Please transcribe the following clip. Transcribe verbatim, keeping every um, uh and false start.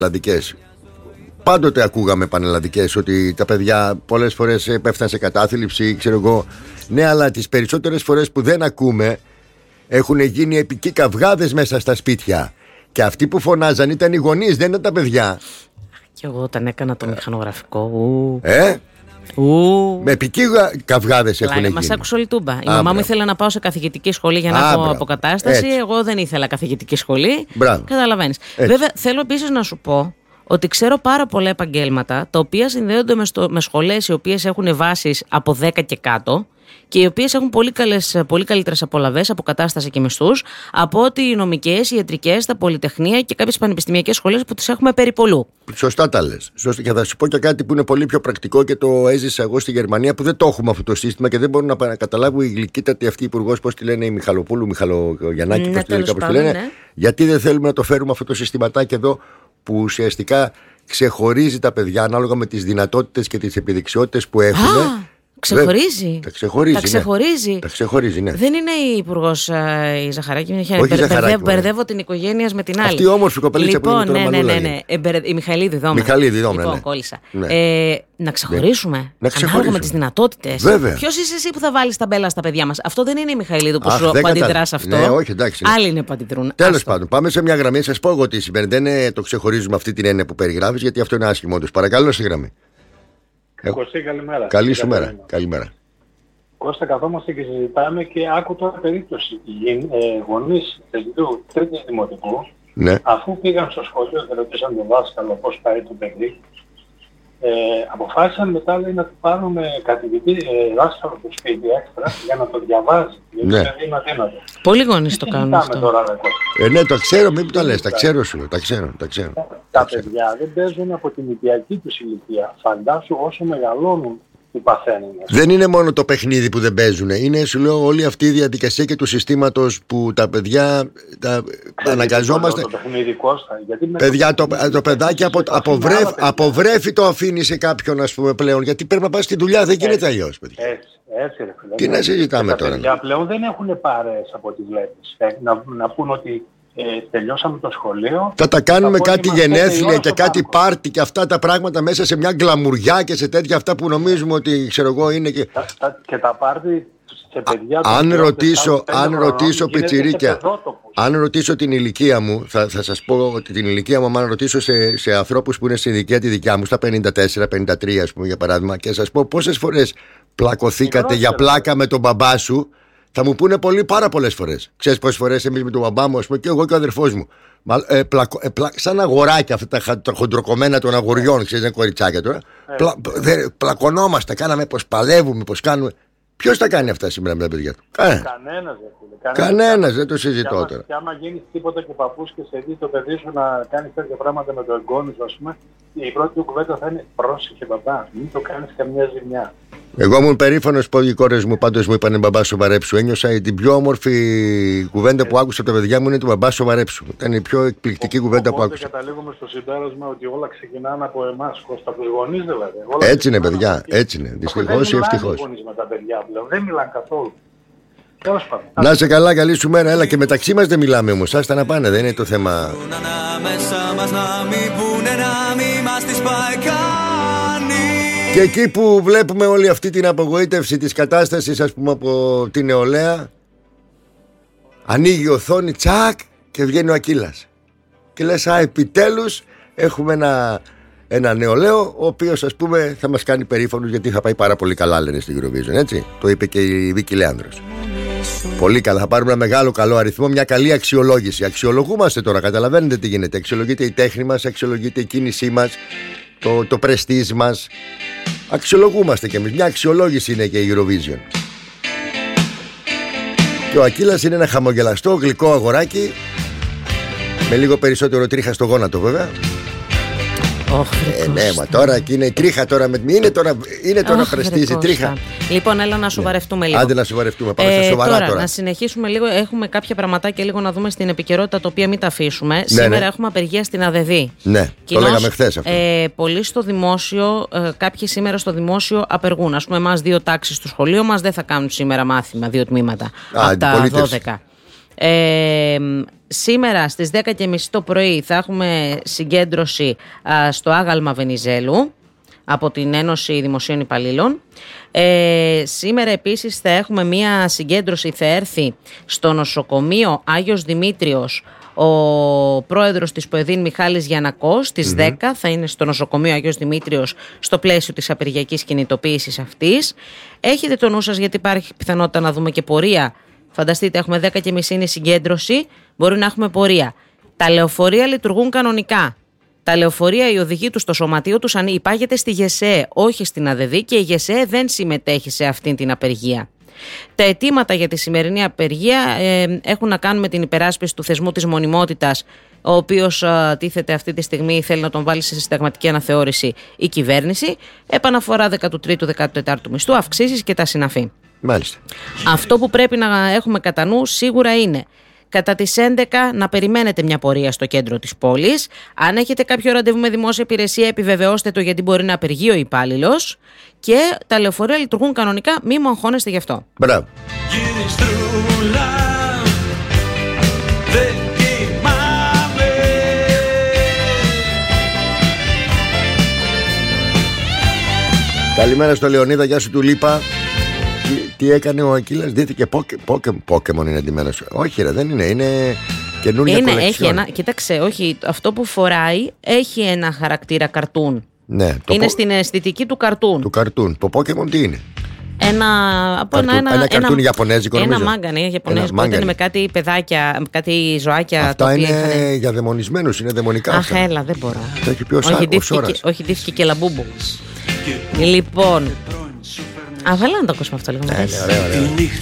πανελλαδικές. Πάντοτε ακούγαμε πανελλαδικές ότι τα παιδιά πολλές φορές πέφταν σε κατάθλιψη, ξέρω εγώ. Ναι, αλλά τις περισσότερες φορές που δεν ακούμε έχουν γίνει επικοί καυγάδες μέσα στα σπίτια. Και αυτοί που φωνάζαν ήταν οι γονείς, δεν ήταν τα παιδιά. Και εγώ όταν έκανα το μηχανογραφικό. Ου. Ε? Ου. Με επικοί καυγάδες έχουν γίνει. Μας άκουσε όλη τούμπα. Η μαμά μου ήθελε να πάω σε καθηγητική σχολή για να έχω αποκατάσταση. Έτσι. Εγώ δεν ήθελα καθηγητική σχολή. Καταλαβαίνεις. Βέβαια, θέλω επίσης να σου πω ότι ξέρω πάρα πολλά επαγγέλματα τα οποία συνδέονται με, στο, με σχολές οι οποίες έχουν βάσεις από δέκα και κάτω και οι οποίες έχουν πολύ, καλές, πολύ καλύτερες απολαβές, αποκατάσταση και μισθούς από ότι οι νομικές, οι ιατρικές, τα πολυτεχνία και κάποιες πανεπιστημιακές σχολές που τις έχουμε περιπολού. Σωστά τα λες. Σωστά. Και θα σου πω και κάτι που είναι πολύ πιο πρακτικό και το έζησα εγώ στη Γερμανία που δεν το έχουμε αυτό το σύστημα και δεν μπορώ να καταλάβω η γλυκύτατη αυτή υπουργός, πώς τη λένε, η Μιχαλοπούλου, Μιχαλογιαννάκη, ναι, πώς τη λένε, κάπως τη λένε. Ναι. Γιατί δεν θέλουμε να το φέρουμε αυτό το συστηματάκι εδώ που ουσιαστικά ξεχωρίζει τα παιδιά ανάλογα με τις δυνατότητες και τις επιδεξιότητες που έχουν. Α, ξεχωρίζει. Τα ξεχωρίζει. Τα ξεχωρίζει. Ναι. Τα ξεχωρίζει, ναι. Δεν είναι η υπουργός η Ζαχαράκη. Όχι Μπερδε, Ζαχαράκη, μπερδεύω την οικογένεια με την άλλη. Αυτή η όμορφη κοπελίτσα λοιπόν, που είναι ναι, ναι, ναι, ναι. Η Μιχαηλίδη Δόμνα. Μιχαηλίδη Δόμνα. Λοιπόν, ναι. κόλλησα. Ναι. Ε, να ξεχωρίσουμε. Ναι. Να ξεχωρίσουμε. Ανάλογα με τις δυνατότητες. Ποιος είσαι εσύ που θα βάλεις τα μπέλα στα παιδιά μας? Αυτό δεν είναι η Μιχαηλίδου που, σου, που αντιδράς αυτό. Ναι, όχι, εντάξει. Άλλοι είναι που αντιδρούν. Τέλος πάντων, πάμε σε μια γραμμή. Σας πω εγώ τι σημαίνει. Δεν είναι το ξεχωρίζουμε αυτή την έννοια που περιγράφεις, γιατί αυτό είναι άσχημο όντως. Παρακαλώ στη γραμμή. Κωστή, καλημέρα. Καλή σου μέρα. Καλημέρα. Κώστα, καθόμαστε και συζητάμε και άκου τώρα περίπτωση. Οι ε, γονείς παιδιού τρίτης δημοτικού, ναι. αφού πήγαν στο σχολείο και ρωτήσαν τον δάσκαλο πώς πάει το παιδί, ε, αποφάσισαν μετά λέει, να του πάρουν καθηγητή ε, δάσκαλο του σπίτι έξτρα για να το διαβάζει. Γιατί ναι. είναι αδύνατο. Πολλοί γονείς το κάνουν αυτό. Τώρα, ε, ναι, το ξέρω, μην το λες, τα ξέρω σου, τα ξέρω, τα ξέρω. Τα, τα παιδιά δεν παίζουν από την οικιακή τους ηλικία. Φαντάσου όσο μεγαλώνουν. Δεν είναι μόνο το παιχνίδι που δεν παίζουν. Είναι, σου λέω, όλη αυτή η διαδικασία και του συστήματος που τα παιδιά τα, αναγκαζόμαστε. Το παιχνίδι, Κώστα, γιατί παιδιά, το, το, το παιδάκι απο, αποβρέφ, αποβρέφει το αφήνει σε κάποιον, ας πούμε, πλέον. Γιατί πρέπει να πας στη δουλειά, δεν γίνεται αλλιώς, παιδιά. Έτσι, έτσι, ρε φίλε. Τι να συζητάμε τώρα. Τα παιδιά πλέον δεν έχουν πάρες από ό,τι βλέπεις. Να, να πούν ότι. Ε, τελειώσαμε το σχολείο. Θα τα κάνουμε κάτι γενέθλια και κάτι πάρτι και αυτά τα πράγματα μέσα σε μια γκλαμουριά και σε τέτοια αυτά που νομίζουμε ότι ξέρω εγώ είναι και. Τα, τα, και τα πάρτι σε παιδιά. Α, αν ρωτήσω, αν ρωτήσω πιτσιρίκια, αν ρωτήσω την ηλικία μου, θα, θα σας πω ότι την ηλικία μου, αν ρωτήσω σε, σε ανθρώπους που είναι στην ηλικία τη δικιά μου, στα πενήντα τέσσερα πενήντα τρία, ας πούμε, για παράδειγμα, και σας πω πόσες φορές πλακωθήκατε για πλάκα με τον μπαμπά σου. Θα μου πούνε πολύ, πάρα πολλές φορές. Ξέρεις πόσες φορές εμείς με τον μπαμπά μου, ας πούμε, και εγώ και ο αδερφός μου. Ε, πλακο, ε, πλα, σαν αγοράκια αυτά τα, τα χοντροκομμένα των αγοριών, ξέρεις, είναι κοριτσάκια τώρα. Ε. Πλα, δε, πλακωνόμαστε, κάναμε πως παλεύουμε, πως κάνουμε. Ποιος τα κάνει αυτά σήμερα με τα παιδιά του? Κανένας δεν φίλε. Κανένας, δεν το συζητώ άμα, τώρα. Και άμα γίνει τίποτα και παππούς και σε δει το παιδί σου να κάνει τέτοια πράγματα με το εγγόνι σου, ας πούμε, η πρώτη του κουβέντα θα είναι πρόσεχε μπαμπά, μην το κάνεις καμιά ζημιά. Εγώ ήμουν περήφανος που οι κόρες μου πάντως μου είπανε μπαμπά σοβαρέψου. Ένιωσα την πιο όμορφη κουβέντα που άκουσα από τα παιδιά μου είναι του μπαμπά σοβαρέψου. Ήταν η πιο εκπληκτική ο, κουβέντα που άκουσα. Καταλήγουμε στο συμπέρασμα ότι όλα ξεκινάνε από εμάς, Κώστα, από τους γονείς δηλαδή. Όλα έτσι είναι, παιδιά, έτσι είναι. Δυστυχώς ή ευτυχώς. Δεν μιλάνε με τα παιδιά πλέον, δεν μιλάνε καθόλου. Να είσαι καλά, καλή σου μέρα. Έλα, και μεταξύ μας δεν μιλάμε όμως. Άστα να πάνε, δεν είναι το θέμα. Και εκεί που βλέπουμε όλη αυτή την απογοήτευση της κατάστασης, ας πούμε, από την νεολαία, ανοίγει η οθόνη, τσακ, και βγαίνει ο Ακύλας. Και λες, α, επιτέλους έχουμε ένα, ένα νεολαίο, ο οποίος, ας πούμε, θα μας κάνει περήφανος, γιατί θα πάει πάρα πολύ καλά, λένε, στην Eurovision, έτσι. Το είπε και η Βίκη Λέανδρος. Πολύ καλά, θα πάρουμε ένα μεγάλο καλό αριθμό, μια καλή αξιολόγηση. Αξιολογούμαστε τώρα, καταλαβαίνετε τι γίνεται. Αξιολογείται η τέχνη μας, αξιολογείται η κίνησή μας, το, το πρεστίζ μας. Αξιολογούμαστε κι εμείς. Μια αξιολόγηση είναι και η Eurovision. Και ο Ακύλας είναι ένα χαμογελαστό, γλυκό αγοράκι, με λίγο περισσότερο τρίχα στο γόνατο, βέβαια. Oh, ε, ναι, μα τώρα και είναι η τρίχα τώρα. Με... Είναι τώρα, είναι τώρα oh, πρεστίζει η τρίχα. Λοιπόν, έλα να σοβαρευτούμε λίγο. Άντε να σοβαρευτούμε. Πάμε ε, στα σοβαρά τώρα, τώρα. Να συνεχίσουμε λίγο. Έχουμε κάποια πραγματάκια λίγο να δούμε στην επικαιρότητα, τα οποία μην τα αφήσουμε. Ναι, σήμερα ναι. έχουμε απεργία στην ΑΔΕΔΗ. Ναι, κοινώς, το λέγαμε χθες αυτό. Ε, πολλοί στο δημόσιο, ε, κάποιοι σήμερα στο δημόσιο απεργούν. Ας πούμε, εμάς δύο τάξεις του σχολείου μας δεν θα κάνουν σήμερα μάθημα, δύο τμήματα. Α, από τα δώδεκα. Ε, σήμερα στις δέκα και μισή το πρωί θα έχουμε συγκέντρωση α, στο άγαλμα Βενιζέλου από την Ένωση Δημοσίων Υπαλλήλων. Ε, σήμερα επίσης θα έχουμε μία συγκέντρωση, θα έρθει στο νοσοκομείο Άγιος Δημήτριος ο πρόεδρος της ΠΟΕΔΗΝ Μιχάλης Γιαννακός στις mm-hmm. δέκα, θα είναι στο νοσοκομείο Άγιος Δημήτριος στο πλαίσιο της απεργιακής κινητοποίησης αυτής. Έχετε το νου σας, γιατί υπάρχει πιθανότητα να δούμε και πορεία. Φανταστείτε, έχουμε δέκα και μισή είναι η συγκέντρωση, μπορεί να έχουμε πορεία. Τα λεωφορεία λειτουργούν κανονικά. Τα λεωφορεία, η οδηγή τους στο σωματείο τους υπάγεται στη ΓΕΣΕΕ, όχι στην ΑΔΔ, και η ΓΕΣΕΕ δεν συμμετέχει σε αυτήν την απεργία. Τα αιτήματα για τη σημερινή απεργία ε, έχουν να κάνουν με την υπεράσπιση του θεσμού της μονιμότητας, ο οποίος ε, τίθεται αυτή τη στιγμή, θέλει να τον βάλει σε συνταγματική αναθεώρηση η κυβέρνηση, επαναφορά δεκατρίτου δεκατέταρτου μισθού, αυξήσεις και τα συναφή. Μάλιστα. Αυτό που πρέπει να έχουμε κατά νου σίγουρα είναι κατά τις έντεκα να περιμένετε μια πορεία στο κέντρο της πόλης. Αν έχετε κάποιο ραντεβού με δημόσια υπηρεσία, επιβεβαιώστε το, γιατί μπορεί να απεργεί ο υπάλληλος. Και τα λεωφορεία λειτουργούν κανονικά, μη αγχώνεστε γι' αυτό. Μπράβο. Καλημέρα στο Λεωνίδα, γεια σου του Λίπα. Τι, τι έκανε ο Ακύλας, δίθηκε Pokémon είναι εντυμένος. Όχι ρε, δεν είναι, είναι καινούργια είναι, κολεξιόν. Έχει ένα, κοίταξε, όχι, αυτό που φοράει έχει ένα χαρακτήρα καρτούν. Ναι, είναι πο... στην αισθητική του καρτούν. Του καρτούν. Το Pokémon τι είναι? Ένα, από καρτούν, ένα, ένα καρτούν ένα, ιαπωνέζικο ένα νομίζω. Μάγκα, ναι, ιαπωνέζικο. Ήταν με κάτι παιδάκια, κάτι ζωάκια. Αυτά είναι είχαν... για δαιμονισμένους, είναι δαιμονικά. Αχ, έλα, δεν μπορώ. Το έχει πει ο Σόρας. Όχι, ντύθηκε και λαμπούμπου. Λοιπόν, αβαλά να το ακούσουμε αυτό λίγο. Ναι, ναι, ωραία, ωραία.